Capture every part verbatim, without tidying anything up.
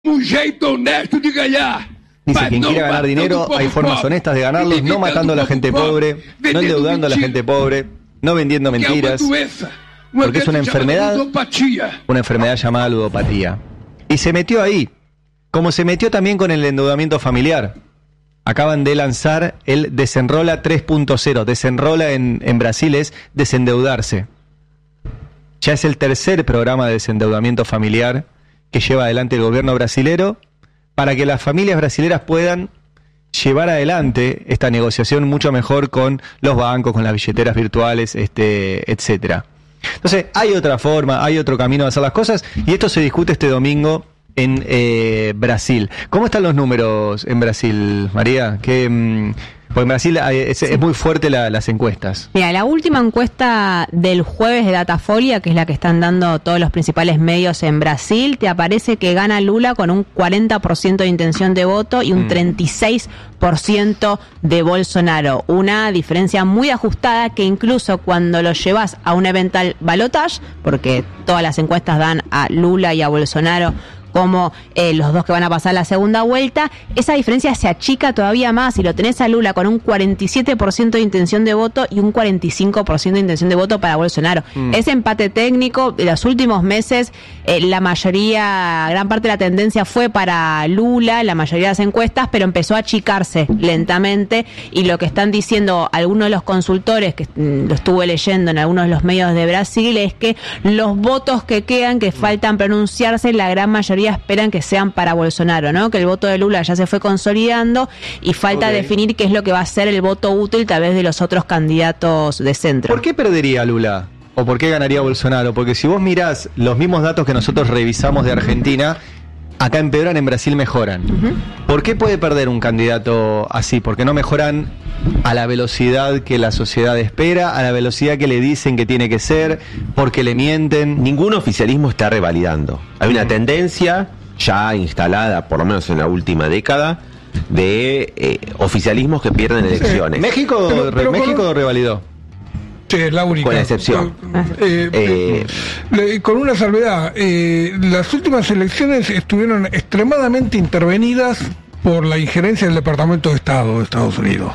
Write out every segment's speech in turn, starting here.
un jeito honesto de ganar. Dice, quien quiera ganar dinero, hay formas honestas de ganarlos, no matando a la gente pobre, no endeudando a la gente pobre, no vendiendo mentiras, porque es una enfermedad, una enfermedad llamada ludopatía. Y se metió ahí, como se metió también con el endeudamiento familiar. Acaban de lanzar el Desenrola tres punto cero. Desenrola en, en Brasil es desendeudarse. Ya es el tercer programa de desendeudamiento familiar que lleva adelante el gobierno brasilero para que las familias brasileras puedan llevar adelante esta negociación mucho mejor con los bancos, con las billeteras virtuales, este, etcétera. Entonces, hay otra forma, hay otro camino de hacer las cosas, y esto se discute este domingo en eh, Brasil. ¿Cómo están los números en Brasil, María? Que, mmm, porque en Brasil es, sí. es muy fuerte la, las encuestas. Mira, la última encuesta del jueves de Datafolia, que es la que están dando todos los principales medios en Brasil, te aparece que gana Lula con un cuarenta por ciento de intención de voto y un mm. treinta y seis por ciento de Bolsonaro. Una diferencia muy ajustada que incluso cuando lo llevas a un eventual balotage, porque todas las encuestas dan a Lula y a Bolsonaro como eh, los dos que van a pasar la segunda vuelta, esa diferencia se achica todavía más y lo tenés a Lula con un cuarenta y siete por ciento de intención de voto y un cuarenta y cinco por ciento de intención de voto para Bolsonaro. Mm. Ese empate técnico, en los últimos meses, eh, la mayoría, gran parte de la tendencia fue para Lula, la mayoría de las encuestas, pero empezó a achicarse lentamente, y lo que están diciendo algunos de los consultores, que mm, lo estuve leyendo en algunos de los medios de Brasil, es que los votos que quedan, que faltan pronunciarse, la gran mayoría esperan que sean para Bolsonaro, ¿no? Que el voto de Lula ya se fue consolidando y falta okay. definir qué es lo que va a ser el voto útil tal vez de los otros candidatos de centro. ¿Por qué perdería Lula? ¿O por qué ganaría Bolsonaro? Porque si vos mirás los mismos datos que nosotros revisamos de Argentina, acá empeoran, en Brasil mejoran. Uh-huh. ¿Por qué puede perder un candidato así? Porque no mejoran a la velocidad que la sociedad espera, a la velocidad que le dicen que tiene que ser, porque le mienten. Ningún oficialismo está revalidando. Hay una tendencia ya instalada, por lo menos en la última década, de eh, oficialismos que pierden elecciones. Sí. México, pero, pero México con... revalidó. Sí, es la única. Con excepción. Eh, eh, eh, con una salvedad. Eh, las últimas elecciones estuvieron extremadamente intervenidas por la injerencia del Departamento de Estado de Estados Unidos.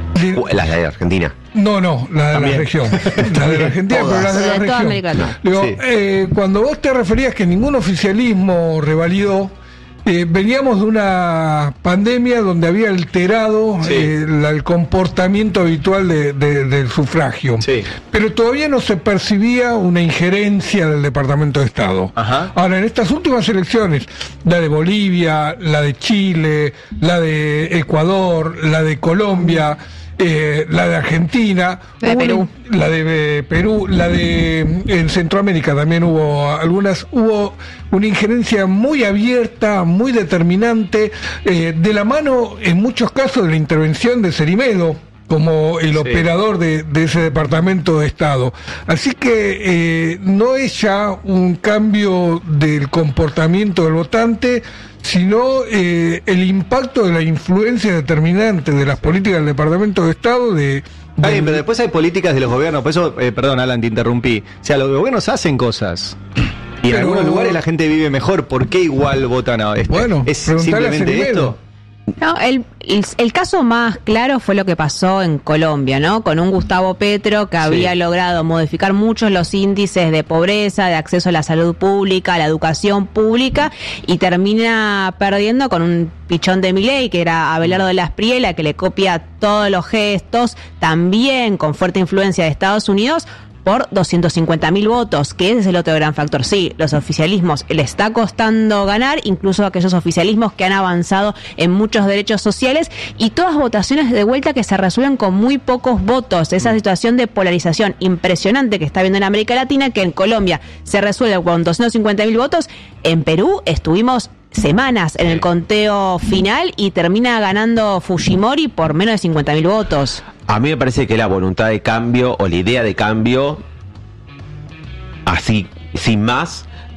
Las de Argentina. No, no, la de También. la región. Las de la Argentina, pero las de la región. Digo, sí. eh, cuando vos te referías que ningún oficialismo revalidó, Eh, veníamos de una pandemia donde había alterado sí. eh, la, el comportamiento habitual de, de, del sufragio, sí. pero todavía no se percibía una injerencia del Departamento de Estado. Ajá. Ahora, en estas últimas elecciones, la de Bolivia, la de Chile, la de Ecuador, la de Colombia, Eh, la de Argentina, la de Perú, una, la de eh, Perú, la de en Centroamérica también hubo algunas, hubo una injerencia muy abierta, muy determinante, eh, de la mano en muchos casos de la intervención de Cerimedo como el sí. operador de, de ese Departamento de Estado. Así que eh, no es ya un cambio del comportamiento del votante, sino eh, el impacto de la influencia determinante de las políticas del Departamento de Estado de... de... Ay, pero después hay políticas de los gobiernos, por eso, eh, perdón Alan, te interrumpí. O sea, los gobiernos hacen cosas. Y en pero... algunos lugares la gente vive mejor. ¿Por qué igual votan a este? Bueno, ¿es simplemente esto? No, el, el, el caso más claro fue lo que pasó en Colombia, ¿no? Con un Gustavo Petro que había sí. logrado modificar muchos los índices de pobreza, de acceso a la salud pública, a la educación pública, y termina perdiendo con un pichón de Milei, que era Abelardo de la Espriella, que le copia todos los gestos, también con fuerte influencia de Estados Unidos, por doscientos cincuenta mil votos, que ese es el otro gran factor. Sí, los oficialismos le está costando ganar, incluso aquellos oficialismos que han avanzado en muchos derechos sociales, y todas votaciones de vuelta que se resuelven con muy pocos votos. Esa situación de polarización impresionante que está viendo en América Latina, que en Colombia se resuelve con doscientos cincuenta mil votos, en Perú estuvimos semanas en el conteo final y termina ganando Fujimori por menos de cincuenta mil votos. A mí me parece que la voluntad de cambio o la idea de cambio, así, sin más,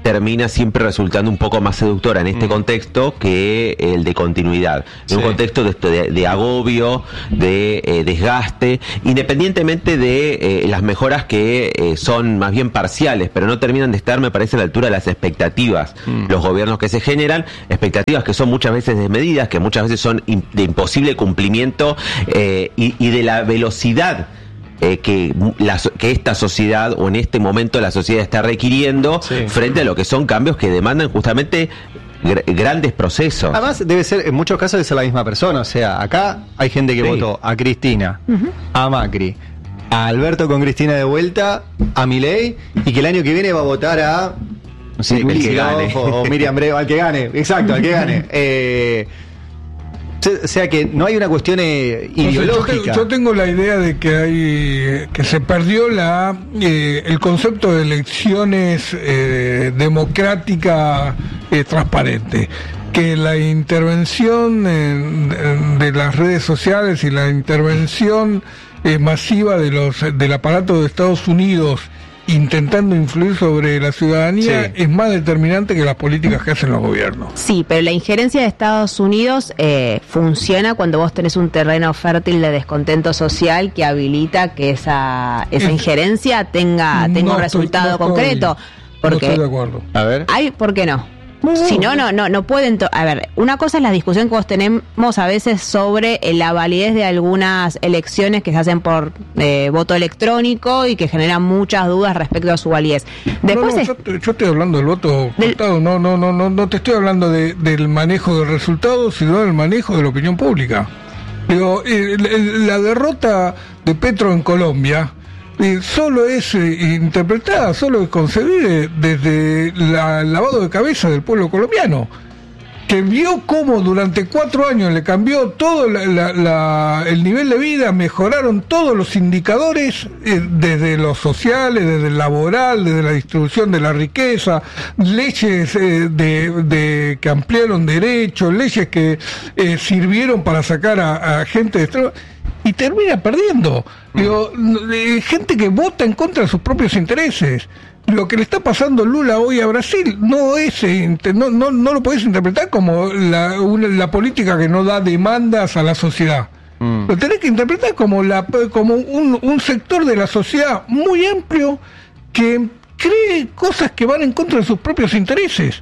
termina siempre resultando un poco más seductora en este mm. contexto que el de continuidad, en sí. un contexto de, de, de agobio, de eh, desgaste, independientemente de eh, las mejoras que eh, son más bien parciales, pero no terminan de estar, me parece, a la altura de las expectativas, mm. los gobiernos que se generan, expectativas que son muchas veces desmedidas, que muchas veces son in, de imposible cumplimiento eh, y, y de la velocidad Eh, que, la, que esta sociedad o en este momento la sociedad está requiriendo sí. frente a lo que son cambios que demandan justamente gr- grandes procesos. Además debe ser, en muchos casos debe ser la misma persona, o sea, acá hay gente que sí. votó a Cristina, uh-huh. a Macri, a Alberto con Cristina de vuelta, a Milei, y que el año que viene va a votar a no sé, el que gane. O, o Miriam Breva, al que gane, exacto, al que gane. Eh, O sea que no hay una cuestión eh, ideológica. Yo, te, yo tengo la idea de que hay que se perdió la eh, el concepto de elecciones eh, democrática eh, transparente, que la intervención en, en, de las redes sociales y la intervención eh, masiva de los del aparato de Estados Unidos intentando influir sobre la ciudadanía sí. es más determinante que las políticas que hacen los gobiernos. Sí, pero la injerencia de Estados Unidos eh, funciona cuando vos tenés un terreno fértil de descontento social que habilita que esa esa injerencia tenga, tenga no un resultado estoy, no concreto. Estoy, porque no estoy de acuerdo. A ver. Hay, ¿por qué no? Si no, no, no, no pueden. To- a ver, una cosa es la discusión que vos tenemos a veces sobre eh, la validez de algunas elecciones que se hacen por eh, voto electrónico y que generan muchas dudas respecto a su validez. Después no, no, es... yo, yo estoy hablando del voto del... contado, no, no, no, no, no te estoy hablando de, del manejo del resultado, sino del manejo de la opinión pública. Digo, eh, la derrota de Petro en Colombia. Eh, solo es eh, interpretada, solo es concebida desde la, el lavado de cabeza del pueblo colombiano, que vio cómo durante cuatro años le cambió todo la, la, la, el nivel de vida, mejoraron todos los indicadores, eh, desde los sociales, desde el laboral, desde la distribución de la riqueza, leyes eh, de, de que ampliaron derechos, leyes que eh, sirvieron para sacar a, a gente de extremo, y termina perdiendo. Digo, gente que vota en contra de sus propios intereses. Lo que le está pasando Lula hoy a Brasil no es no no, no lo podés interpretar como la, una, la política que no da demandas a la sociedad. Mm. Lo tenés que interpretar como la como un, un sector de la sociedad muy amplio que cree cosas que van en contra de sus propios intereses.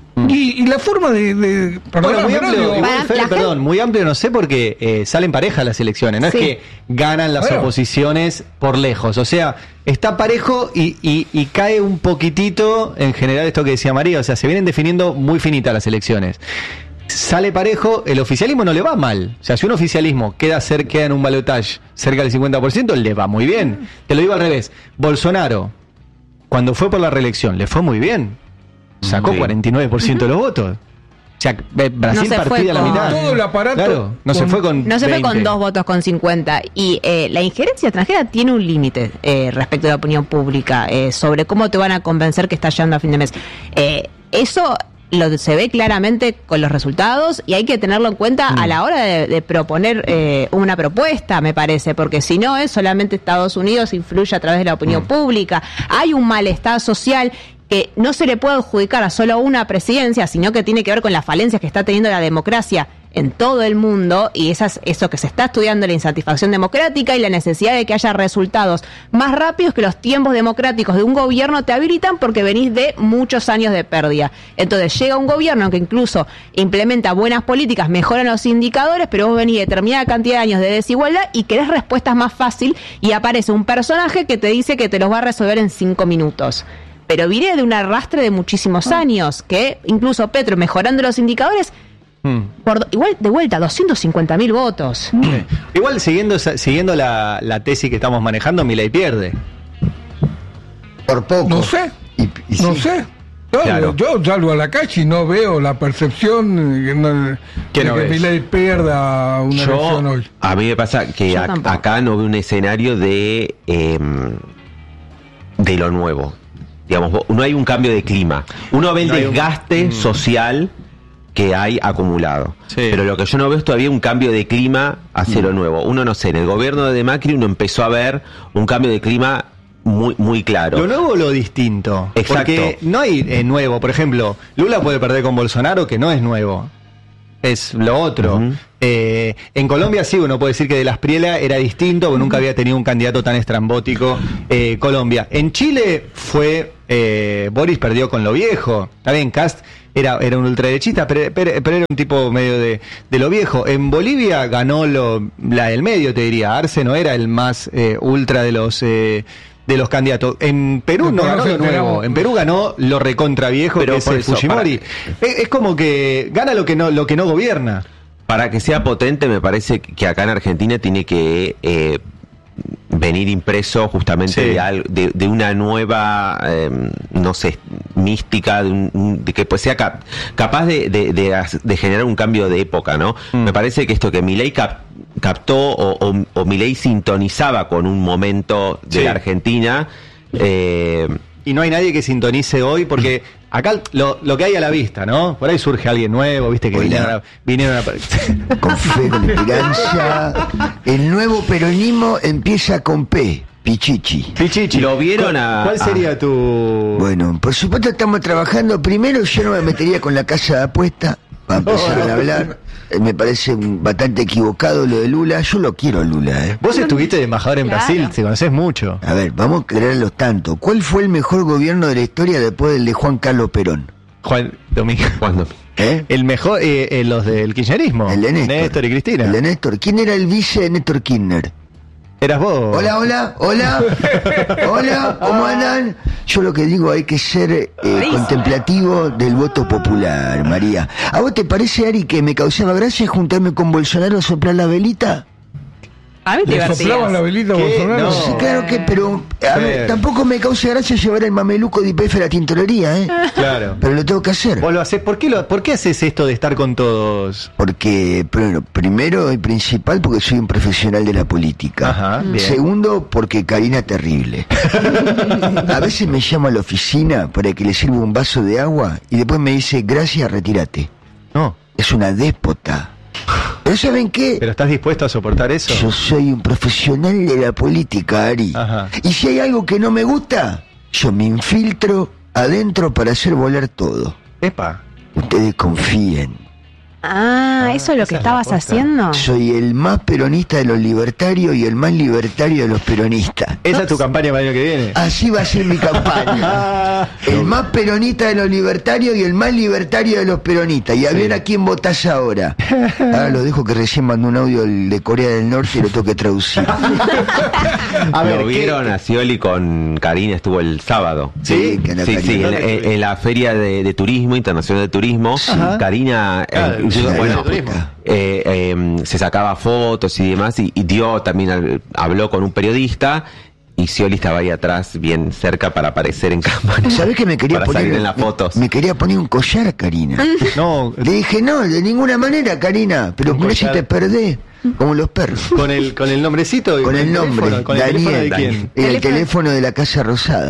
Y, y la forma de... de perdón, bueno, muy amplio, igual, Fede, perdón, muy amplio no sé porque eh, salen parejas las elecciones, no sí. es que ganan las bueno. oposiciones por lejos, o sea, está parejo y, y, y cae un poquitito en general esto que decía María, o sea, se vienen definiendo muy finitas las elecciones. Sale parejo, el oficialismo no le va mal, o sea, si un oficialismo queda, cerca, queda en un balotaje cerca del cincuenta por ciento, le va muy bien. Te lo digo al revés, Bolsonaro, cuando fue por la reelección, le fue muy bien. Sacó sí. cuarenta y nueve por ciento uh-huh. de los votos. O sea, Brasil no partida a la mitad. Todo el aparato. Claro, no con, se fue con No se veinte. Fue con dos votos con cincuenta. Y eh, la injerencia extranjera tiene un límite eh, respecto a la opinión pública, eh, sobre cómo te van a convencer que estás llegando a fin de mes. Eh, eso lo se ve claramente con los resultados y hay que tenerlo en cuenta mm. a la hora de, de proponer eh, una propuesta, me parece, porque si no es solamente Estados Unidos influye a través de la opinión mm. pública. Hay un malestar social que no se le puede adjudicar a solo una presidencia, sino que tiene que ver con las falencias que está teniendo la democracia en todo el mundo, y esas, eso que se está estudiando, la insatisfacción democrática y la necesidad de que haya resultados más rápidos que los tiempos democráticos de un gobierno te habilitan porque venís de muchos años de pérdida. Entonces llega un gobierno que incluso implementa buenas políticas, mejoran los indicadores, pero vos venís de determinada cantidad de años de desigualdad y querés respuestas más fácil y aparece un personaje que te dice que te los va a resolver en cinco minutos. Pero viene de un arrastre de muchísimos años, que incluso Petro, mejorando los indicadores, mm. por, igual de vuelta, doscientos cincuenta mil votos. Mm. Igual siguiendo siguiendo la, la tesis que estamos manejando, Milei pierde. Por poco. No sé, y, y no sí. sé. Yo, claro. yo salgo a la calle y no veo la percepción de, no, de no que Milei pierda una yo, elección hoy. A mí me pasa que a, acá no veo un escenario de, eh, de lo nuevo. Digamos, no hay un cambio de clima. Uno ve el no desgaste un... social que hay acumulado. Sí. Pero lo que yo no veo es todavía un cambio de clima hacia mm. lo nuevo. Uno, no sé, en el gobierno de Macri uno empezó a ver un cambio de clima muy muy claro. Lo nuevo o lo distinto. Exacto. Porque no hay eh, nuevo. Por ejemplo, Lula puede perder con Bolsonaro, que no es nuevo. Es lo otro. Uh-huh. Eh, en Colombia sí, uno puede decir que de las Espriella era distinto, porque nunca había tenido un candidato tan estrambótico. Eh, Colombia. En Chile fue... Eh, Boris perdió con lo viejo. Está bien, Kast era, era un ultraderechista, pero, pero, pero era un tipo medio de, de lo viejo. En Bolivia ganó lo, la del medio, te diría. Arce no era el más eh, ultra de los... Eh, de los candidatos. En Perú no, no ganó lo nuevo. En Perú ganó lo recontra viejo, pero que es el eso, Fujimori. Para... Es, es como que gana lo que no lo que no gobierna. Para que sea potente, me parece que acá en Argentina tiene que eh, venir impreso justamente sí. de, algo, de, de una nueva, eh, no sé, mística, de, un, de que pues sea cap, capaz de, de, de, de generar un cambio de época, ¿no? Mm. Me parece que esto que Milei cap, captó o, o, o Milei sintonizaba con un momento de sí. la Argentina. Eh, y no hay nadie que sintonice hoy porque acá lo, lo que hay a la vista, ¿no? Por ahí surge alguien nuevo, viste que vinieron a, vinieron a... Con fe, con esperanza. El nuevo peronismo empieza con P. Pichichi. Pichichi. ¿Lo vieron ¿Cuál, a...? ¿Cuál sería a... tu...? Bueno, por supuesto estamos trabajando. Primero yo no me metería con la casa de apuesta para empezar oh. a hablar. Me parece bastante equivocado lo de Lula. Yo lo quiero Lula, ¿eh? Vos estuviste de embajador en claro. Brasil, te conocés mucho. A ver, vamos a creerlos tanto. ¿Cuál fue el mejor gobierno de la historia después del de Juan Carlos Perón? Juan Domingo. Juan Domingo. ¿Eh? El mejor, eh, eh, los del kirchnerismo. El de Néstor. Néstor y Cristina. El de Néstor. ¿Quién era el vice de Néstor Kirchner? Eras vos. Hola, hola, hola. Hola, ¿cómo andan? Yo lo que digo, hay que ser eh, contemplativo del voto popular, María. ¿A vos te parece, Ari, que me causaba gracia juntarme con Bolsonaro a soplar la velita? A mí te ¿Le soplaban la velita a Bolsonaro? No. Sí, claro que, pero a ver, tampoco me causa gracia llevar el mameluco de I P F a la tintorería, ¿eh? Claro. Pero lo tengo que hacer. ¿Vos lo hacés? ¿Por qué, lo, ¿Por qué haces esto de estar con todos? Porque, primero, primero y principal, porque soy un profesional de la política. Ajá, bien. Segundo, porque Karina es terrible. A veces me llama a la oficina para que le sirva un vaso de agua y después me dice, gracias, retírate. No. Es una déspota. ¿Pero saben qué? ¿Pero estás dispuesto a soportar eso? Yo soy un profesional de la política, Ari. Ajá. Y si hay algo que no me gusta, yo me infiltro adentro para hacer volar todo. Epa. Ustedes confíen. Ah, ¿eso es lo que estabas haciendo? Soy el más peronista de los libertarios y el más libertario de los peronistas. ¿Esa es tu campaña para el año que viene? Así va a ser mi campaña. El más peronista de los libertarios y el más libertario de los peronistas. Y a ver sí. a quién votás ahora. Ahora lo dejo que recién mandó un audio de Corea del Norte y lo tengo que traducir. A ver, ¿lo vieron a Scioli con Karina? Estuvo el sábado. Sí, sí, sí, sí en, en, en la Feria de, de Turismo, Internacional de Turismo. Ajá. Karina... Claro, eh, bueno, eh, eh, se sacaba fotos y demás y, y dio también al, habló con un periodista y Scioli estaba ahí atrás bien cerca para aparecer en cámara. ¿Sabés que me quería para poner salir en las fotos? Me, me quería poner un collar, Karina. No, le dije no, de ninguna manera, Karina, pero mirá si te perdés. Como los perros. Con el con el nombrecito. Con el nombre. Teléfono, ¿con Daniel, el teléfono de quién? El, el teléfono de la Casa Rosada.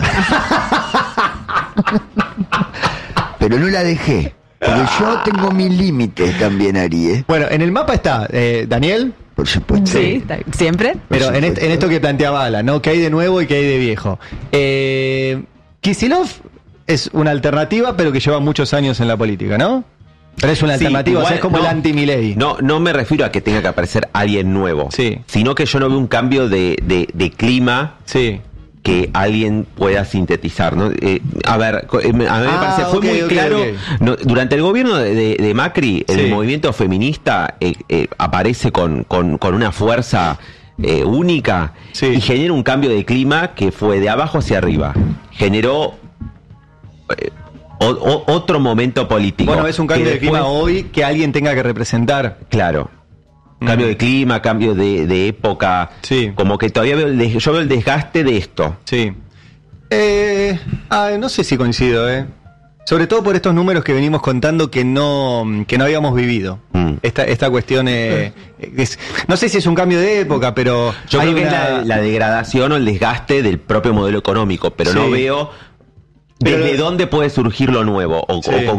Pero no la dejé. Porque yo tengo mis límites también, Ari, ¿eh? Bueno, en el mapa está eh, Daniel. Por supuesto. Sí, siempre. Pero en, este, en esto que planteaba Ala, ¿no? ¿Qué hay de nuevo y qué hay de viejo? Eh, Kicillof es una alternativa, pero que lleva muchos años en la política, ¿no? Pero es una sí, alternativa, igual, o sea, es como no, el anti-Milei. No, no me refiero a que tenga que aparecer alguien nuevo. Sí. Sino que yo no veo un cambio de, de, de clima. Sí. Que alguien pueda sintetizar, ¿no? Eh, a ver, a mí me ah, parece fue okay, muy okay, claro. Okay. No, durante el gobierno de, de, de Macri, sí. el movimiento feminista eh, eh, aparece con, con, con una fuerza eh, única sí. y genera un cambio de clima que fue de abajo hacia arriba. Generó eh, o, o, otro momento político. Bueno, es un cambio después, de clima hoy que alguien tenga que representar. Claro. Cambio de clima, cambio de, de época. Sí. Como que todavía veo el, yo veo el desgaste de esto. Sí. Eh, ah, no sé si coincido, ¿eh? Sobre todo por estos números que venimos contando que no que no habíamos vivido. Mm. Esta esta cuestión eh, es, no sé si es un cambio de época, pero yo creo que una... es la, la degradación o el desgaste del propio modelo económico, pero sí. no veo desde pero... dónde puede surgir lo nuevo o, sí. o con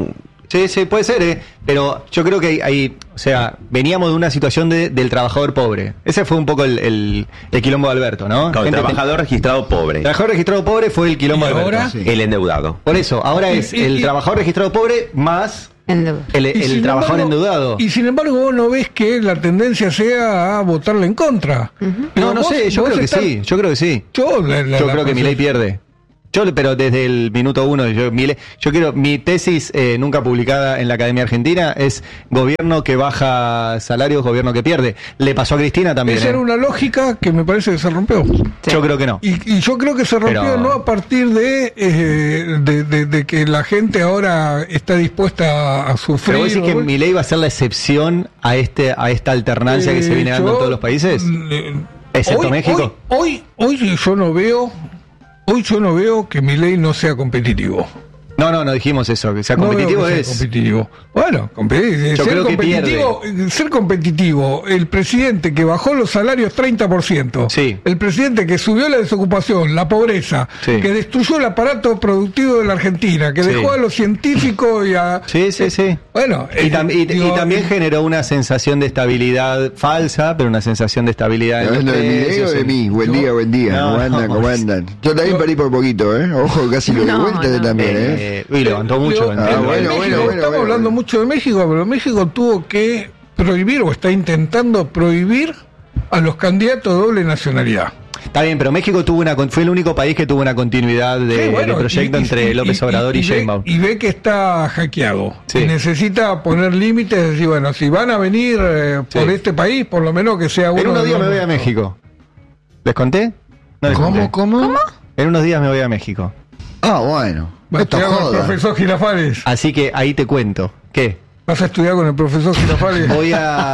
Sí, sí, puede ser, ¿eh? Pero yo creo que hay, hay, o sea, veníamos de una situación de, del trabajador pobre. Ese fue un poco el, el, el quilombo de Alberto, ¿no? Claro, el trabajador te... registrado pobre. El trabajador registrado pobre fue el quilombo de Alberto. Ahora, sí. El endeudado. Por eso, ahora es y, y, el y, trabajador registrado pobre más el, el trabajador embargo, endeudado. Y sin embargo, vos no ves que la tendencia sea a votarle en contra. Uh-huh. No, no vos, sé, yo creo que estar... sí, yo creo que sí. Yo, la, la, yo la creo que Milei pierde. Yo, pero desde el minuto uno, yo, mi, yo quiero, mi tesis eh, nunca publicada en la Academia Argentina es gobierno que baja salarios, gobierno que pierde. Le pasó a Cristina también. Esa ¿eh? era una lógica que me parece que se rompió. Sí. Yo creo que no. Y, y yo creo que se rompió pero... no a partir de, eh, de, de, de que la gente ahora está dispuesta a, a sufrir. ¿Pero vos decís que Milei va a ser la excepción a este a esta alternancia eh, que se viene dando yo, en todos los países? Eh, ¿Excepto hoy, México? Hoy, hoy, hoy yo no veo... Hoy yo no veo que Milei no sea competitivo. No, no, no dijimos eso, que sea competitivo no veo que es. Sea competitivo. Bueno, competi- yo ser creo competitivo, que pierde. Ser competitivo, el presidente que bajó los salarios treinta por ciento, sí. El presidente que subió la desocupación, la pobreza, sí. Que destruyó el aparato productivo de la Argentina, que sí. Dejó a los científicos y a... Sí, sí, sí. Bueno, y, tam- y, digo, y también eh, generó una sensación de estabilidad falsa, pero una sensación de estabilidad. ¿Es lo de Milei o de mí? Buen día, buen día. No, ¿Cómo andan? No, ¿Cómo andan? Yo también yo, perdí por poquito, ¿eh? Ojo, casi lo de no, vuelta no. también, ¿eh? eh Uy, levantó mucho. Ah, en bueno, bueno, bueno, estamos bueno, hablando bueno. mucho de México, pero México tuvo que prohibir o está intentando prohibir a los candidatos de doble nacionalidad. Está bien, pero México tuvo una fue el único país que tuvo una continuidad de, sí, bueno, de proyecto y, entre y, López Obrador y, y, y Sheinbaum. Y ve que está hackeado. Sí. Y necesita poner límites, decir, bueno, si van a venir eh, por sí. este país, por lo menos que sea uno. En unos días me voy a México. ¿Les conté? No les ¿Cómo, conté. cómo? ¿Cómo? En unos días me voy a México. Ah, bueno. Vas a estudiar con el profesor Girafales. Así que ahí te cuento. ¿Qué? ¿Vas a estudiar con el profesor Girafales? Voy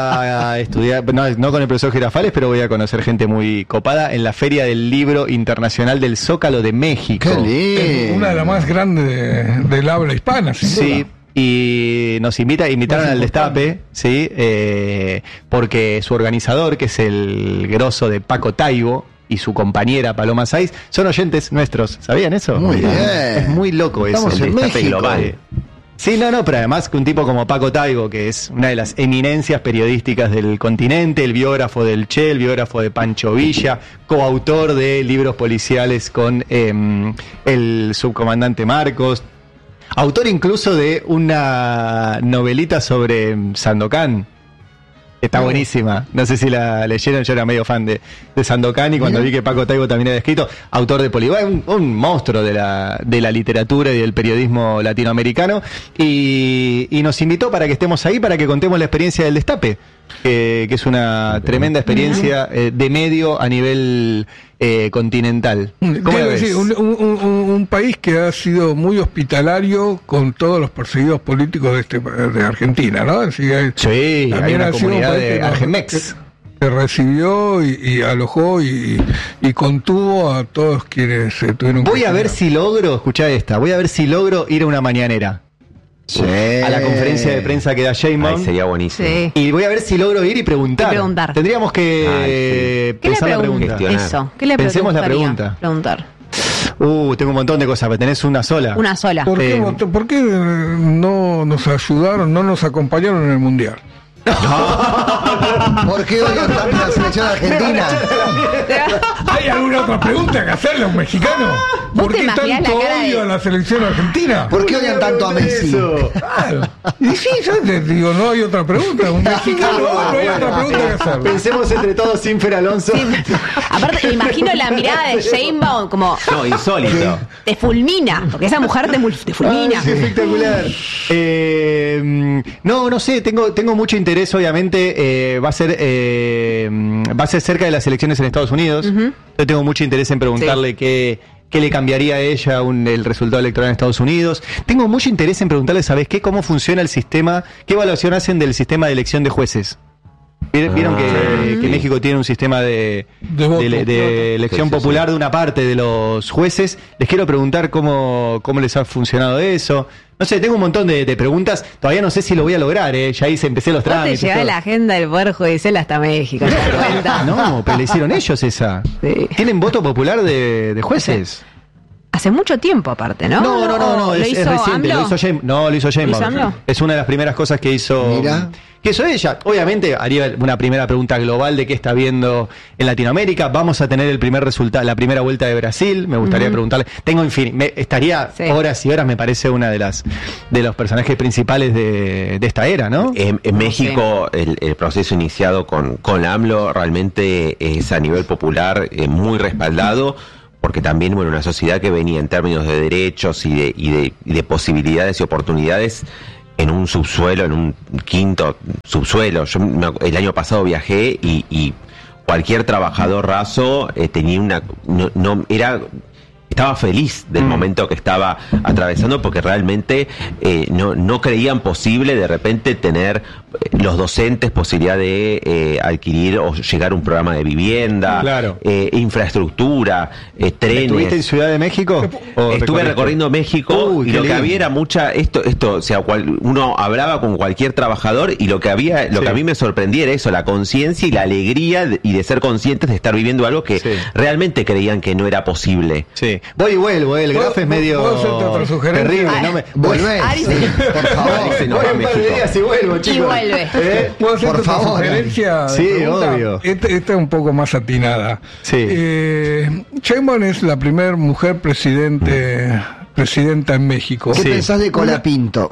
a estudiar, no, no con el profesor Girafales, pero voy a conocer gente muy copada en la Feria del Libro Internacional del Zócalo de México. ¡Qué lindo! Una de las más grandes de, del habla hispana, sin sí. duda. Y nos invita, invitaron al Destape, sí, eh, porque su organizador, que es el grosso de Paco Taibo, y su compañera Paloma Saiz, son oyentes nuestros. ¿Sabían eso? Muy bien. Es muy loco eso. Estamos en México. Global. Sí, no, no, pero además que un tipo como Paco Taibo, que es una de las eminencias periodísticas del continente, el biógrafo del Che, el biógrafo de Pancho Villa, coautor de libros policiales con eh, el subcomandante Marcos, autor incluso de una novelita sobre Sandokan. Está no. buenísima. No sé si la leyeron, yo era medio fan de, de Sandokan y cuando Bien. vi que Paco Taibo también había escrito, autor de Polibá, un, un monstruo de la, de la literatura y del periodismo latinoamericano, y, y nos invitó para que estemos ahí, para que contemos la experiencia del Destape, eh, que es una tremenda experiencia eh, de medio a nivel eh, continental. ¿Cómo la ves? Sí, un, un, un, un país que ha sido muy hospitalario con todos los perseguidos políticos de este de Argentina, ¿no? Así que sí, hay una comunidad de Argemex que recibió y, y alojó y, y contuvo a todos quienes eh, tuvieron. Voy a ver si logro, escuchá esta, voy a ver si logro ir a una mañanera. Sí. A la conferencia de prensa que da Sheinbaum. Ay, sería buenísimo. Sí. Y voy a ver si logro ir y preguntar. Y preguntar. Tendríamos que Ay, sí. pensar ¿Qué le la pregunta. Eso. ¿Qué le Pensemos la pregunta. Preguntar. Uh, tengo un montón de cosas, pero tenés una sola. Una sola. ¿Por qué, eh, ¿por qué no nos ayudaron, no nos acompañaron en el Mundial? ¿Por qué odian tanto la selección argentina? ¿Hay alguna otra pregunta que hacerle a un mexicano? ¿Por qué tanto odio de... a la selección argentina? ¿Por qué odian tanto a Messi? Claro. Y sí, yo te digo, no hay otra pregunta. Un mexicano, no, no hay otra pregunta que hacerle. Pensemos entre todos sin Fer Alonso. Sí. Aparte, me imagino la mirada de Sheinbaum como... No, insólito. Te fulmina, porque esa mujer te, te fulmina. Ay, qué espectacular. Eh, no, no sé, tengo, tengo mucho interés. Obviamente eh, va a ser eh, va a ser cerca de las elecciones en Estados Unidos. Uh-huh. Yo tengo mucho interés en preguntarle sí. qué, qué le cambiaría a ella un, el resultado electoral en Estados Unidos. Tengo mucho interés en preguntarle, ¿sabes qué? ¿Cómo funciona el sistema? ¿Qué evaluación hacen del sistema de elección de jueces? Vieron que, ah, que México tiene un sistema de, de, voto, de, de elección sí, sí, popular sí. de una parte de los jueces. Les quiero preguntar cómo, cómo les ha funcionado eso. No sé, tengo un montón de, de preguntas. Todavía no sé si lo voy a lograr, ¿eh? Ya hice, empecé los trámites. Te lleva la agenda del Poder Judicial hasta México. No, pero le hicieron ellos esa. Sí. ¿Tienen voto popular de, de jueses? Hace mucho tiempo, aparte, ¿no? No, no, no, no, ¿Lo es, hizo es reciente. AMLO? Lo hizo Sheinbaum. No, lo hizo Sheinbaum. Es una de las primeras cosas que hizo. Mira. Que hizo ella. Obviamente haría una primera pregunta global de qué está viendo en Latinoamérica. Vamos a tener el primer resultado, la primera vuelta de Brasil. Me gustaría uh-huh. preguntarle. Tengo infin... me, estaría sí. horas y horas, me parece una de las de los personajes principales de, de esta era, ¿no? En, en México sí. el, el proceso iniciado con, con AMLO realmente es a nivel popular eh, muy respaldado. Porque también, bueno, una sociedad que venía en términos de derechos y de, y de, y de posibilidades y oportunidades en un subsuelo, en un quinto subsuelo. Yo el año pasado viajé y, y cualquier trabajador raso eh, tenía una... No, no era... Estaba feliz del mm. momento que estaba atravesando porque realmente eh, no, no creían posible de repente tener eh, los docentes posibilidad de eh, adquirir o llegar a un programa de vivienda, claro. eh, infraestructura, eh, trenes. ¿Estuviste en Ciudad de México? Estuve recorriendo México Uy, y lo lindo. que había era mucha esto esto o sea cual, uno hablaba con cualquier trabajador y lo que había lo sí. que a mí me sorprendía era eso, la conciencia y la alegría de, y de ser conscientes de estar viviendo algo que sí. realmente creían que no era posible. Sí. Voy y vuelvo, el grafo es medio terrible. Ay, no me... Volvé, Ari, sí, por favor. Se voy un par de días y vuelvo, chicos. Y vuelve. ¿Eh? ¿Puedo hacer por favor. sugerencia? Sí, obvio. Esta, esta es un poco más atinada. Sí. Eh, Sheinbaum es la primera mujer presidente... presidenta en México. ¿Qué sí. pensás de Colapinto?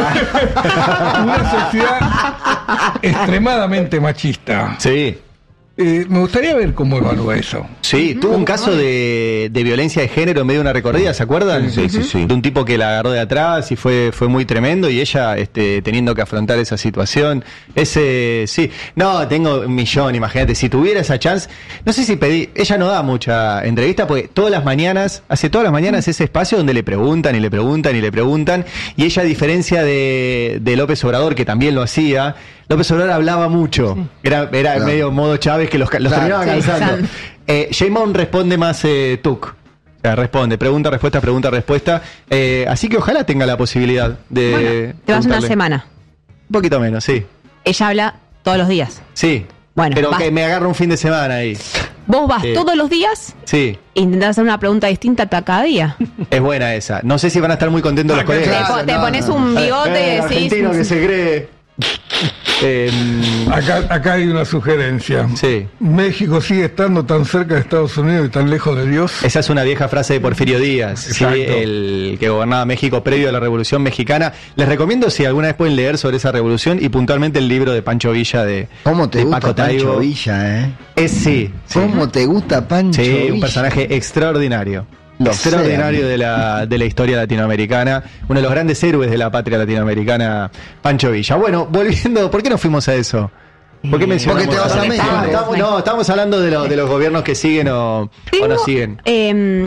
Una sociedad extremadamente machista. Sí. Eh, me gustaría ver cómo evalúa eso. Sí, tuvo un caso de, de violencia de género en medio de una recorrida, ¿se acuerdan? Sí, sí, sí. De un tipo que la agarró de atrás y fue fue muy tremendo y ella este, teniendo que afrontar esa situación. Ese, sí. No, tengo un millón, imagínate, si tuviera esa chance, no sé si pedí, ella no da mucha entrevista porque todas las mañanas, hace todas las mañanas ese espacio donde le preguntan y le preguntan y le preguntan y ella a diferencia de, de López Obrador, que también lo hacía, López Obrador hablaba mucho, sí. era, era claro. medio modo Chávez que los, los claro, terminaba sí, cansando. Eh, Sheinbaum responde más eh, tuc, o sea, responde, pregunta, respuesta, pregunta, respuesta. Eh, así que ojalá tenga la posibilidad de... Bueno, te vas una semana. Un poquito menos, sí. Ella habla todos los días. Sí, bueno, pero vas. que me agarra un fin de semana ahí. ¿Vos vas eh, todos los días? Sí. E intentás hacer una pregunta distinta cada día. Es buena esa. No sé si van a estar muy contentos ah, los colegas. Te, te no, pones no. un bigote eh, y decís... argentino que se cree... Eh, acá, acá hay una sugerencia. Sí. México sigue estando tan cerca de Estados Unidos y tan lejos de Dios. Esa es una vieja frase de Porfirio Díaz, ¿sí? El que gobernaba México previo a la Revolución Mexicana. Les recomiendo si alguna vez pueden leer sobre esa revolución y puntualmente el libro de Pancho Villa de, ¿Cómo te de gusta Paco Pancho Taibo. Villa, eh? Es sí. ¿Cómo sí. te gusta Pancho sí, Villa? Un personaje extraordinario. Lo extraordinario sé, de la, de la historia latinoamericana, uno de los grandes héroes de la patria latinoamericana, Pancho Villa. Bueno, volviendo, ¿por qué no fuimos a eso? ¿Por qué mencionamos? Porque te vas a México. No, estamos, no, estamos hablando de, lo, de los gobiernos que siguen o, Tengo, o no siguen. Eh,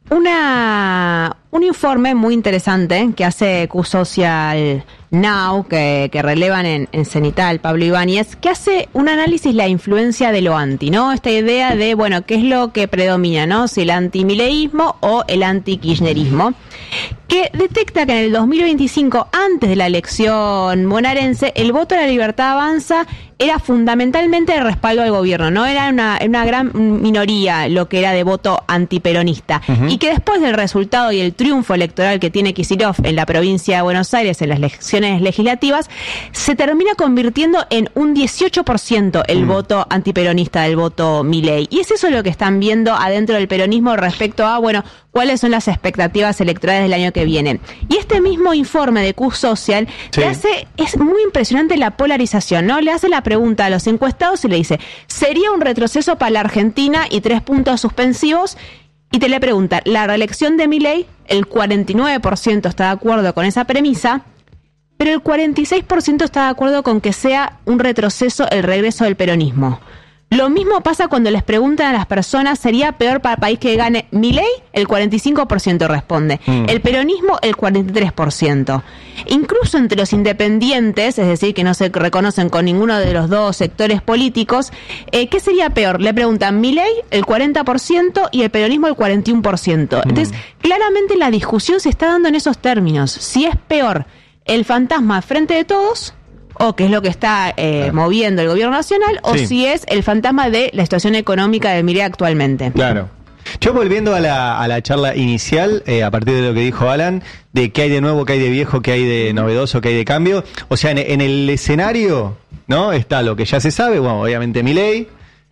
una, un informe muy interesante que hace Q-Social Now, que, que relevan en, en Cenital, Pablo Ibáñez, que hace un análisis de la influencia de lo anti, ¿no? Esta idea de, bueno, qué es lo que predomina, ¿no? Si el antimileísmo o el antikirchnerismo, que detecta que en el dos mil veinticinco, antes de la elección bonaerense, el voto de la Libertad Avanza era fundamentalmente el respaldo al gobierno, no era una, una gran minoría lo que era de voto antiperonista, uh-huh. y que después del resultado y el triunfo electoral que tiene Kicillof en la provincia de Buenos Aires en las elecciones legislativas, se termina convirtiendo en un dieciocho por ciento el uh-huh. voto antiperonista del voto Milei. Y es eso lo que están viendo adentro del peronismo respecto a, bueno, cuáles son las expectativas electorales del año que viene. Y este mismo informe de Q-Social sí. le hace, es muy impresionante la polarización, ¿no? Le hace la pregunta a los encuestados y le dice, ¿sería un retroceso para la Argentina? Y tres puntos suspensivos. Y te le pregunta, ¿la reelección de Milei? El cuarenta y nueve por ciento está de acuerdo con esa premisa, pero el cuarenta y seis por ciento está de acuerdo con que sea un retroceso el regreso del peronismo. Lo mismo pasa cuando les preguntan a las personas, ¿sería peor para el país que gane Milei? El cuarenta y cinco por ciento responde. Mm. El peronismo, el cuarenta y tres por ciento. Incluso entre los independientes, es decir, que no se reconocen con ninguno de los dos sectores políticos, eh, ¿qué sería peor? Le preguntan Milei, el cuarenta por ciento, y el peronismo, el cuarenta y uno por ciento. Mm. Entonces, claramente la discusión se está dando en esos términos. Si es peor el fantasma frente de todos, o qué es lo que está eh, claro. moviendo el gobierno nacional, o sí. si es el fantasma de la situación económica de Milei actualmente. Claro. Yo volviendo a la, a la charla inicial, eh, a partir de lo que dijo Alan, de qué hay de nuevo, qué hay de viejo, qué hay de novedoso, qué hay de cambio. O sea, en, en el escenario, ¿no? Está lo que ya se sabe, bueno, obviamente Milei,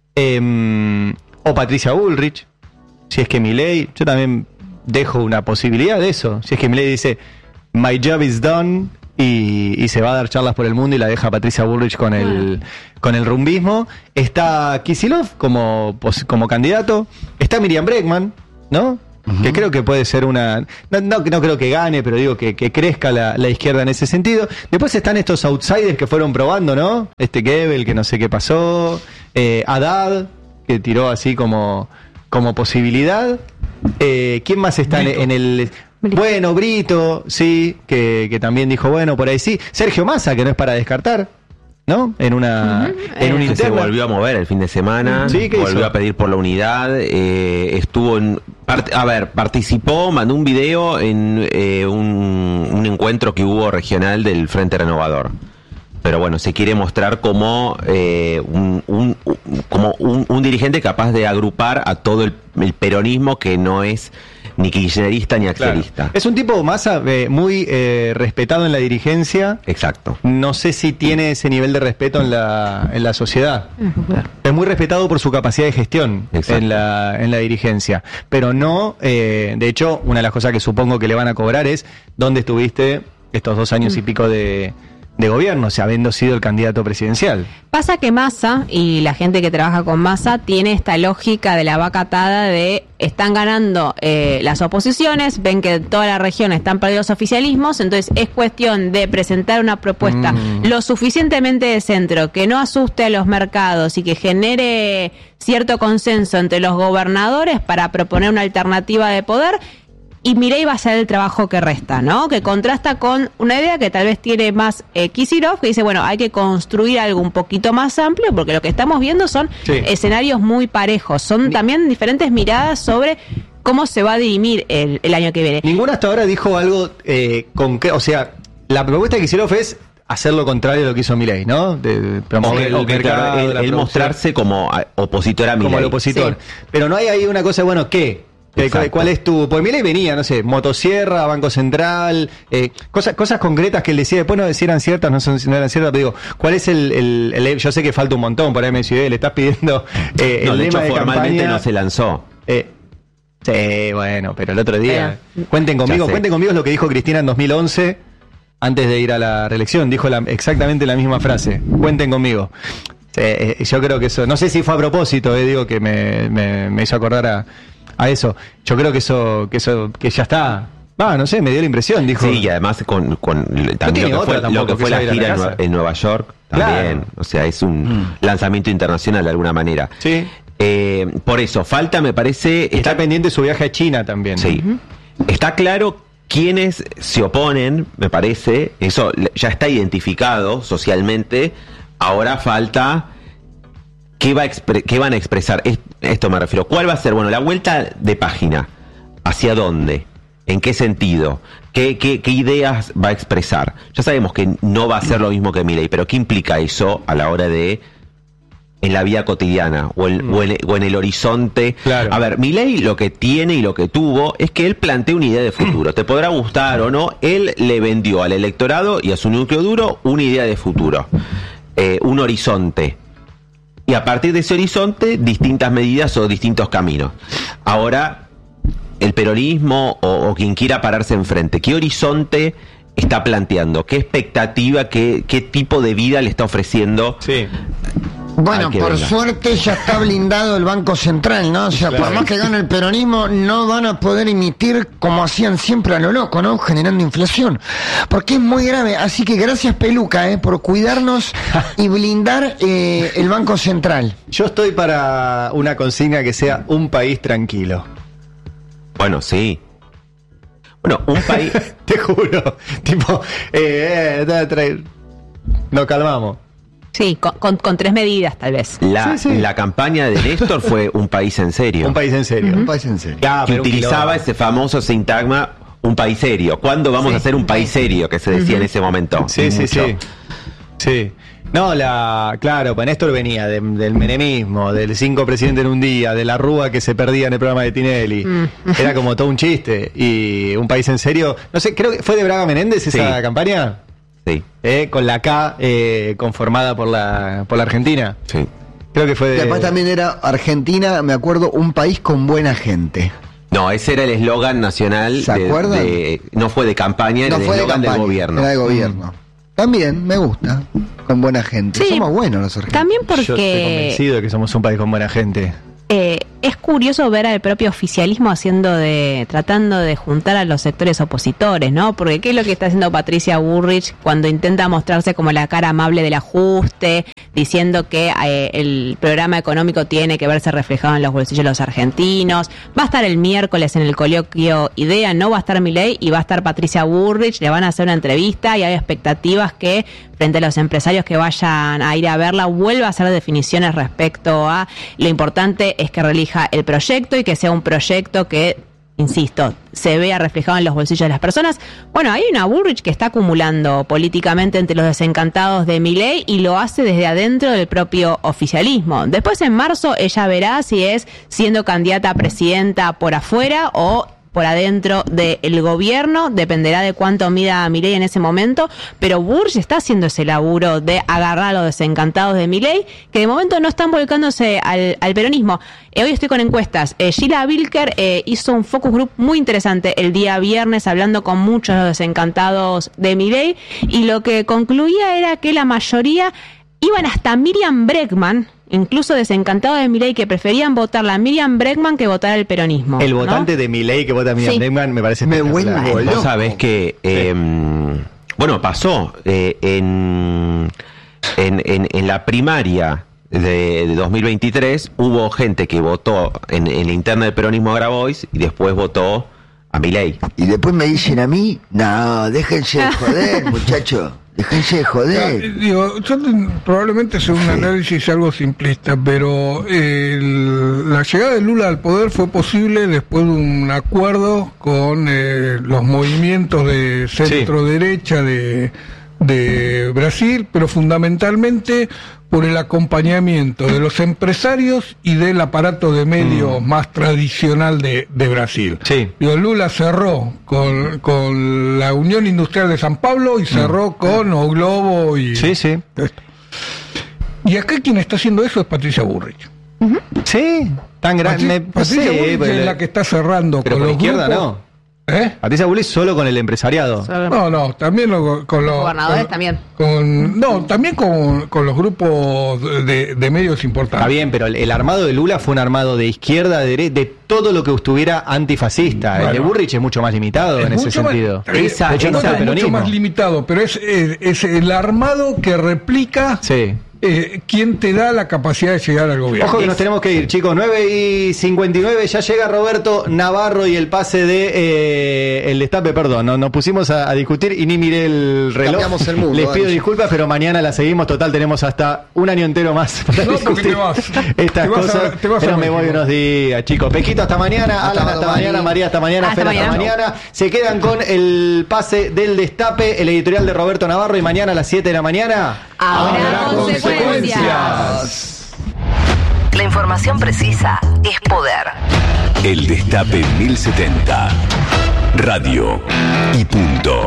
eh, o Patricia Bullrich. Si es que Milei, yo también dejo una posibilidad de eso. Si es que Milei dice, my job is done, y, y se va a dar charlas por el mundo y la deja Patricia Bullrich con el con el rumbismo. Está Kicillof como, como candidato. Está Miriam Bregman, ¿no? Uh-huh. Que creo que puede ser una... No, no, no creo que gane, pero digo que, que crezca la, la izquierda en ese sentido. Después están estos outsiders que fueron probando, ¿no? Este Gebel, que no sé qué pasó. Eh, Haddad, que tiró así como, como posibilidad. Eh, ¿Quién más está en, en el... Brito. Bueno, Brito, sí, que, que también dijo, bueno, por ahí sí. Sergio Massa, que no es para descartar, ¿no? En una uh-huh. en un interna. Se volvió a mover el fin de semana, sí, volvió hizo? a pedir por la unidad, eh, estuvo en... Part, a ver, participó, mandó un video en eh, un, un encuentro que hubo regional del Frente Renovador. Pero bueno, se quiere mostrar como, eh, un, un, como un, un dirigente capaz de agrupar a todo el, el peronismo que no es... ni kirchnerista ni axelista. Claro. Es un tipo Massa eh, muy eh, respetado en la dirigencia. Exacto. No sé si tiene ese nivel de respeto en la en la sociedad. Claro. Es muy respetado por su capacidad de gestión en la en la dirigencia, pero no, eh, de hecho, una de las cosas que supongo que le van a cobrar es ¿dónde estuviste estos dos años mm. y pico de de gobierno, o sea, habiendo sido el candidato presidencial? Pasa que Massa y la gente que trabaja con Massa tiene esta lógica de la vaca atada de están ganando eh, las oposiciones, ven que en toda la región están perdidos los oficialismos, entonces es cuestión de presentar una propuesta mm. lo suficientemente de centro, que no asuste a los mercados y que genere cierto consenso entre los gobernadores para proponer una alternativa de poder. Y Milei va a hacer el trabajo que resta, ¿no? Que contrasta con una idea que tal vez tiene más eh, Kicillof, que dice, bueno, hay que construir algo un poquito más amplio, porque lo que estamos viendo son sí. escenarios muy parejos. Son también diferentes miradas sobre cómo se va a dirimir el, el año que viene. Ninguna hasta ahora dijo algo eh, concreto. O sea, la propuesta de Kicillof es hacer lo contrario de lo que hizo Milei, ¿no? De, de promover el, el, mercado, el, el mostrarse como opositor a Milei. Como el opositor. Sí. Pero no hay ahí una cosa, bueno, ¿qué? Exacto. ¿Cuál es tu...? Pues Milei venía, no sé, motosierra, Banco Central, eh, cosas cosas concretas que él decía, después no decían ciertas, no, son, no eran ciertas, pero digo, ¿cuál es el, el, el...? Yo sé que falta un montón, por ahí me decía, le estás pidiendo eh, no, el de lema hecho, de formalmente campaña. No se lanzó. Eh, sí, bueno, pero el otro día... Eh, cuenten conmigo, cuenten conmigo es lo que dijo Cristina en dos mil once, antes de ir a la reelección, dijo la, exactamente la misma frase, cuenten conmigo. Eh, yo creo que eso, no sé si fue a propósito, eh, digo que me, me, me hizo acordar a... a eso, yo creo que eso, que eso, que ya está, ah, no sé, me dio la impresión, dijo. Sí, y además con, con también no lo que fue, tampoco, lo que fue la gira la en, Nueva, en Nueva York, también, claro. O sea, es un mm. lanzamiento internacional de alguna manera. Sí. Eh, por eso, falta, me parece... Está, está pendiente su viaje a China también. Sí. Uh-huh. Está claro quiénes se oponen, me parece, eso ya está identificado socialmente, ahora falta... ¿Qué, va a expre- ¿Qué van a expresar? Esto me refiero. ¿Cuál va a ser? Bueno, la vuelta de página. ¿Hacia dónde? ¿En qué sentido? ¿Qué, qué, qué ideas va a expresar? Ya sabemos que no va a ser lo mismo que Milei, pero ¿qué implica eso a la hora de... en la vida cotidiana o, el, mm. o, en, o en el horizonte? Claro. A ver, Milei lo que tiene y lo que tuvo es que él plantea una idea de futuro. Te podrá gustar o no, él le vendió al electorado y a su núcleo duro una idea de futuro. Eh, un horizonte. Y a partir de ese horizonte, distintas medidas o distintos caminos. Ahora, el peronismo o, o quien quiera pararse enfrente, ¿qué horizonte está planteando? ¿Qué expectativa, qué, qué tipo de vida le está ofreciendo? Sí. Bueno, por venga. suerte ya está blindado el Banco Central, ¿no? O sea, claro. Por más que gane el peronismo, no van a poder emitir como hacían siempre a lo loco, ¿no? Generando inflación. Porque es muy grave. Así que gracias, Peluca, ¿eh? Por cuidarnos y blindar eh, el Banco Central. Yo estoy para una consigna que sea un país tranquilo. Bueno, sí. Bueno, un país... Te juro. Tipo, eh, eh, traer... nos calmamos. Sí, con, con, con tres medidas tal vez. La, sí, sí. la campaña de Néstor fue un país en serio. Un país en serio. Uh-huh. Un país en serio. Ah, que utilizaba ese famoso sintagma, un país serio. ¿Cuándo vamos sí. a hacer un país serio? Que se decía uh-huh. en ese momento. Sí, sí, Mucho. sí. Sí. No, la claro, pues Néstor venía de, del menemismo, del cinco presidentes en un día, de la Rúa que se perdía en el programa de Tinelli. Mm. Era como todo un chiste. Y un país en serio. No sé, creo que fue de Braga Menéndez esa sí. campaña. Sí. Eh, con la K eh, conformada por la, por la Argentina. Sí. Creo que fue de... Y además también era Argentina, me acuerdo, un país con buena gente. No, ese era el eslogan nacional. ¿Se de, acuerdan? De, no fue de campaña, era no el fue eslogan de campaña, del gobierno. Era de gobierno. Mm. También, me gusta, con buena gente. Sí, somos buenos los argentinos. También porque... Yo estoy convencido de que somos un país con buena gente. Eh, es curioso ver al propio oficialismo haciendo de, tratando de juntar a los sectores opositores, ¿no? Porque ¿qué es lo que está haciendo Patricia Bullrich cuando intenta mostrarse como la cara amable del ajuste, diciendo que eh, el programa económico tiene que verse reflejado en los bolsillos de los argentinos? Va a estar el miércoles en el coloquio IDEA, no va a estar Milei y va a estar Patricia Bullrich, le van a hacer una entrevista y hay expectativas que frente a los empresarios que vayan a ir a verla vuelva a hacer definiciones respecto a lo importante es que relija el proyecto y que sea un proyecto que, insisto, se vea reflejado en los bolsillos de las personas. Bueno, hay una Bullrich que está acumulando políticamente entre los desencantados de Milei y lo hace desde adentro del propio oficialismo. Después, en marzo, ella verá si es siendo candidata a presidenta por afuera o por adentro del gobierno, dependerá de cuánto mida Milei en ese momento, pero Bullrich está haciendo ese laburo de agarrar a los desencantados de Milei, que de momento no están volcándose al, al peronismo. Eh, hoy estoy con encuestas. Eh, Sheila Bilker eh, hizo un focus group muy interesante el día viernes, hablando con muchos de los desencantados de Milei, y lo que concluía era que la mayoría iban hasta Miriam Bregman, incluso desencantados de Milei, que preferían votar a Miriam Bregman que votar al peronismo. El votante ¿no? de Milei que vota a Miriam sí. Bregman me parece me vuelvo loco. Vos sabés que eh, bueno, pasó eh, en, en, en, en la primaria de, de dos mil veintitrés hubo gente que votó en, en la interna del peronismo a Grabois y después votó a Milei. Y después me dicen a mí, no, déjense de joder, muchachos. Déjense de joder. Ya, digo, yo probablemente sea un análisis algo simplista, pero el, la llegada de Lula al poder fue posible después de un acuerdo con eh, los movimientos de centro-derecha de, de Brasil, pero fundamentalmente por el acompañamiento de los empresarios y del aparato de medios mm. más tradicional de, de Brasil. Sí. Digo, Lula cerró con, con la Unión Industrial de San Pablo y cerró mm. con O Globo y... Sí, sí. Esto. Y acá quien está haciendo eso es Patricia Bullrich. Uh-huh. Sí, tan grande. Patricia sí, Bullrich pero, es la que está cerrando pero con por los izquierda grupos. No. ¿Eh? Patricia Bullrich solo con el empresariado. Solo. No, no, también lo, con los gobernadores con, también. Con, no, también con, con los grupos de, de medios importantes. Está bien, pero el, el armado de Lula fue un armado de izquierda, de derecha, de todo lo que estuviera antifascista. Bueno, el de Bullrich es mucho más limitado en ese sentido. Más, esa, de hecho, no es mucho más limitado, pero es, es, es el armado que replica. Sí. Eh, ¿Quién te da la capacidad de llegar al gobierno? Ojo que nos tenemos que ir, chicos. nueve y cincuenta y nueve, ya llega Roberto Navarro y el pase de eh, el destape, perdón, no, nos pusimos a, a discutir y ni miré el reloj. Cambiamos el mundo. Les pido vale. disculpas, pero mañana la seguimos. Total, tenemos hasta un año entero más para no, discutir te vas. estas te vas cosas. A, te vas pero a me voy unos días, chicos. Pequito, hasta mañana. Hasta Alan, hasta mañana. mañana. María, hasta mañana. Hasta Fer, mañana. hasta mañana. Se quedan con el pase del destape, el editorial de Roberto Navarro, y mañana a las siete de la mañana habrá consecuencias. La información precisa es poder. El Destape mil setenta. Radio y punto.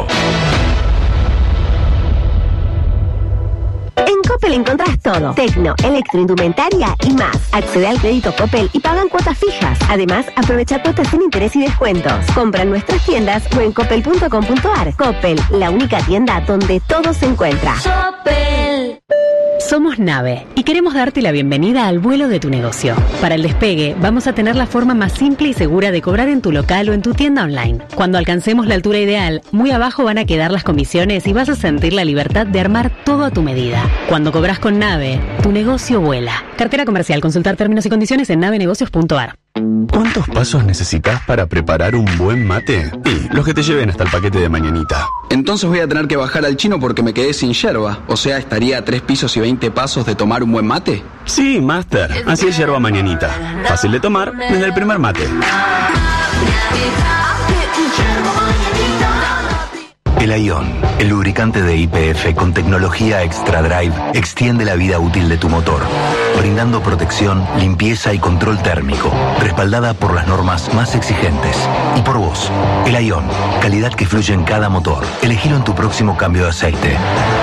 En Coppel encontrás todo: tecno, electroindumentaria y más. Accede al crédito Coppel y pagan cuotas fijas. Además, aprovecha cuotas sin interés y descuentos. Compra en nuestras tiendas o en coppel punto com punto ar. Coppel, la única tienda donde todo se encuentra. Coppel. Somos Nave y queremos darte la bienvenida al vuelo de tu negocio. Para el despegue, vamos a tener la forma más simple y segura de cobrar en tu local o en tu tienda online. Cuando alcancemos la altura ideal, muy abajo van a quedar las comisiones y vas a sentir la libertad de armar todo a tu medida. Cuando cobras con Nave, tu negocio vuela. Cartera comercial. Consultar términos y condiciones en nave negocios punto ar. ¿Cuántos pasos necesitas para preparar un buen mate? Y los que te lleven hasta el paquete de mañanita. Entonces voy a tener que bajar al chino porque me quedé sin yerba. O sea, estaría a tres pisos y veinte pasos de tomar un buen mate. Sí, Master. Así es yerba mañanita. Fácil de tomar desde el primer mate. El Ion, el lubricante de Y P F con tecnología Extra Drive, extiende la vida útil de tu motor, brindando protección, limpieza y control térmico, respaldada por las normas más exigentes. Y por vos, el Ion, calidad que fluye en cada motor. Elegilo en tu próximo cambio de aceite.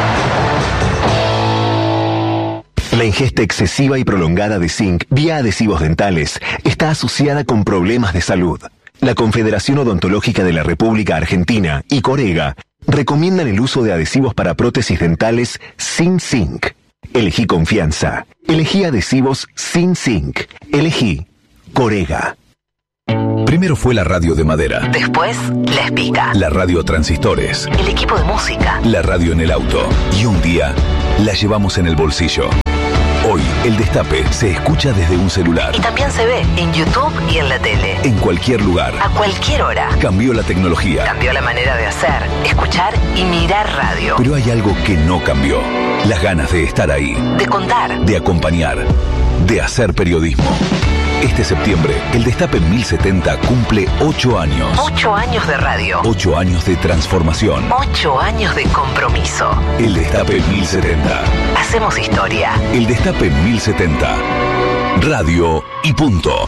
La ingesta excesiva y prolongada de zinc vía adhesivos dentales está asociada con problemas de salud. La Confederación Odontológica de la República Argentina y Corega recomiendan el uso de adhesivos para prótesis dentales sin zinc. Elegí confianza. Elegí adhesivos sin zinc. Elegí Corega. Primero fue la radio de madera. Después, la espica. La radio transistores. El equipo de música. La radio en el auto. Y un día, la llevamos en el bolsillo. Hoy, El Destape se escucha desde un celular. Y también se ve en YouTube y en la tele. En cualquier lugar. A cualquier hora. Cambió la tecnología. Cambió la manera de hacer, escuchar y mirar radio. Pero hay algo que no cambió. Las ganas de estar ahí. De contar. De acompañar. De hacer periodismo. Este septiembre, El Destape mil setenta cumple ocho años. Ocho años de radio. Ocho años de transformación. Ocho años de compromiso. El Destape mil setenta. Hacemos historia. El Destape mil setenta. Radio y punto.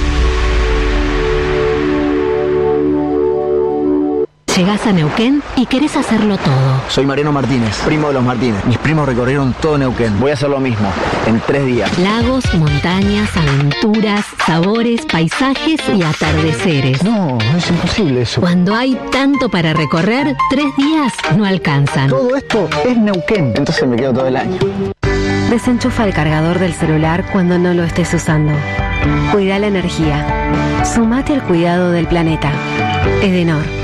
Llegás a Neuquén y querés hacerlo todo. Soy Mariano Martínez, primo de los Martínez. Mis primos recorrieron todo Neuquén. Voy a hacer lo mismo, en tres días. Lagos, montañas, aventuras, sabores, paisajes y atardeceres. No, es imposible eso. Cuando hay tanto para recorrer, tres días no alcanzan. Todo esto es Neuquén, entonces me quedo todo el año. Desenchufa el cargador del celular cuando no lo estés usando. Cuida la energía. Sumate al cuidado del planeta. Edenor.